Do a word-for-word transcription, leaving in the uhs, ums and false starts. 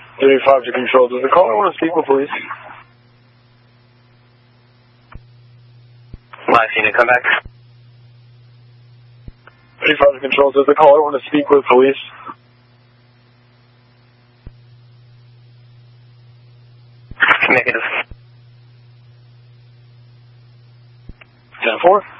thirty-five to control. Does the caller want to speak with police? Live unit, come back. thirty-five to control. Does the caller want to speak with police? Negative. ten four.